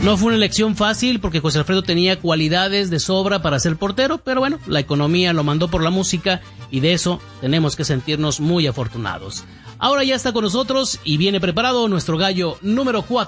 No fue una elección fácil porque José Alfredo tenía cualidades de sobra para ser portero, pero bueno, la economía lo mandó por la música y de eso tenemos que sentirnos muy afortunados. Ahora ya está con nosotros y viene preparado nuestro gallo número 4.